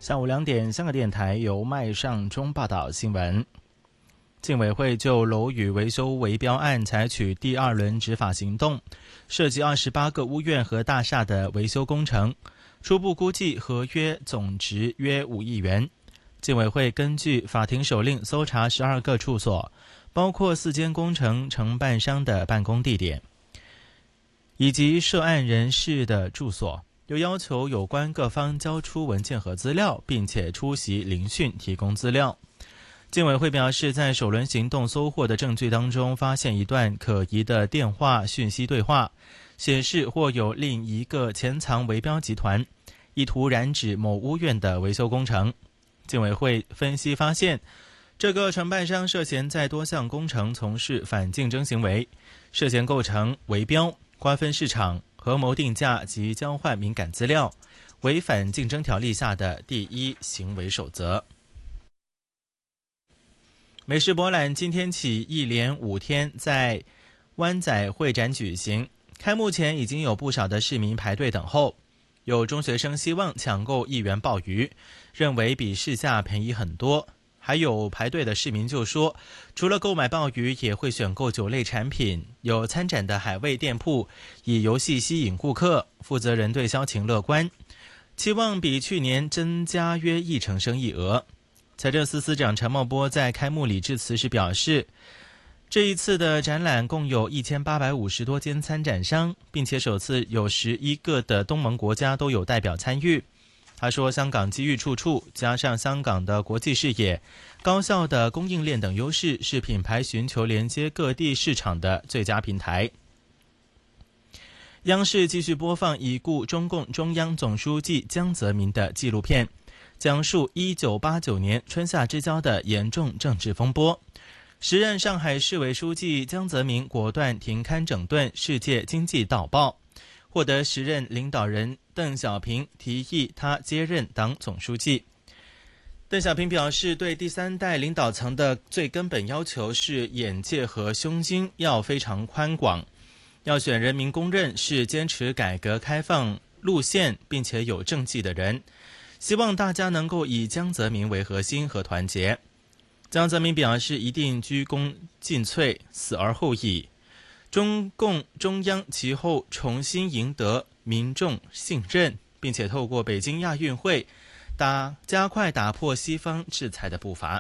下午2点，香港电台由麦尚中报道新闻。竞委会就楼宇维修围标案采取第2轮执法行动，涉及28个屋苑和大厦的维修工程，初步估计合约总值约5亿元。竞委会根据法庭手令搜查12个处所，包括4间工程承办商的办公地点，以及涉案人士的住所，又要求有关各方交出文件和资料，并且出席聆讯提供资料。竞委会表示，在首轮行动搜获的证据当中，发现一段可疑的电话讯息对话，显示或有另一个潜藏围标集团，意图染指某屋苑的维修工程。竞委会分析发现，这个承办商涉嫌在多项工程从事反竞争行为，涉嫌构成围标、瓜分市场、合谋定价及交换敏感资料，违反竞争条例下的第1行为守则。美食博览今天起一连5天在湾仔会展举行，开幕前已经有不少的市民排队等候。有中学生希望抢购1元鲍鱼，认为比市价便宜很多。还有排队的市民就说，除了购买鲍鱼，也会选购酒类产品。有参展的海味店铺以游戏吸引顾客，负责人对销情乐观，期望比去年增加约1成生意额。财政司司长陈茂波在开幕礼致辞时表示，这一次的展览共有1850多间参展商，并且首次有11个的东盟国家都有代表参与。他说，香港机遇处处，加上香港的国际视野、高效的供应链等优势，是品牌寻求连接各地市场的最佳平台。央视继续播放已故中共中央总书记江泽民的纪录片，讲述1989年春夏之交的严重政治风波。时任上海市委书记江泽民果断停刊整顿《世界经济导报》，获得时任领导人邓小平提议他接任党总书记。邓小平表示，对第3代领导层的最根本要求是眼界和胸襟要非常宽广，要选人民公认是坚持改革开放路线并且有政绩的人，希望大家能够以江泽民为核心和团结。江泽民表示，一定鞠躬尽瘁，死而后已。中共中央其后重新赢得民众信任，并且透过北京亚运会加快打破西方制裁的步伐。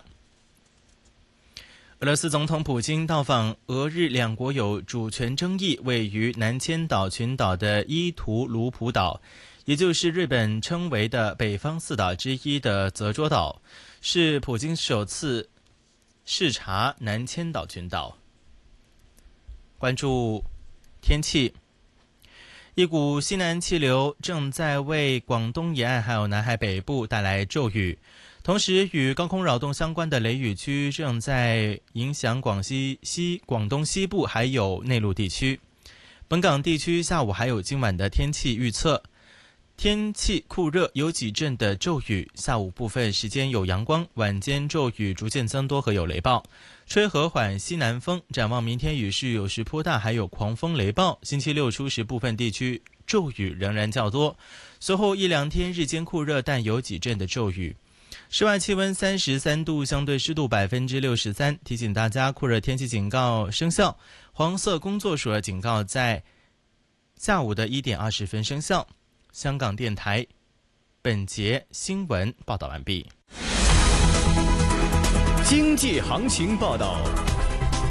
俄罗斯总统普京到访俄日两国有主权争议位于南千岛群岛的伊图卢普岛，也就是日本称为的北方4岛之一的泽捉岛，是普京首次视察南千岛群岛。关注天气，一股西南气流正在为广东沿岸还有南海北部带来骤雨，同时与高空扰动相关的雷雨区正在影响广东西部还有内陆地区。本港地区下午还有今晚的天气预测，天气酷热，有几阵的骤雨，下午部分时间有阳光，晚间骤雨逐渐增多和有雷暴，吹和缓西南风。展望明天雨势有时颇大，还有狂风雷暴。星期六初时部分地区骤雨仍然较多，随后1-2天日间酷热，但有几阵的骤雨。室外气温33度，相对湿度63%。提醒大家，酷热天气警告生效，黄色工作暑热警告在下午的1点20分生效。香港电台本节新闻报道完毕。 经济行情报道。